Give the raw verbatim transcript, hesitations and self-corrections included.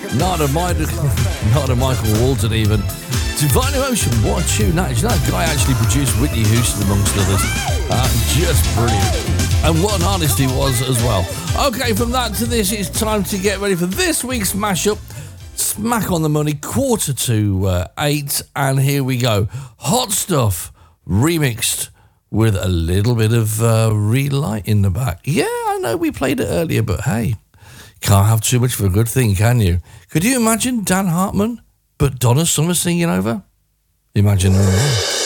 Not a, not a Michael Walton even. Divine Emotion, what a tune that is. That guy actually produced Whitney Houston amongst others. Uh, just brilliant. And what an artist he was as well. Okay, from that to this, it's time to get ready for this week's mashup. Smack on the money, quarter to uh, eight. And here we go. Hot Stuff remixed with a little bit of uh, Relight in the back. Yeah, I know we played it earlier, but hey, can't have too much of a good thing, can you? Could you imagine Dan Hartman, but Donna Summer singing over? Imagine her.